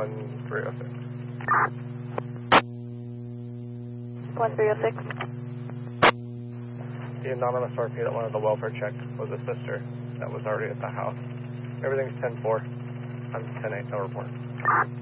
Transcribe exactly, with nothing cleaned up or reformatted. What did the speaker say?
one three oh six. one three oh six. The anonymous R P that wanted the welfare check was a sister that was already at the house. Everything's ten four. I'm ten eight, no report.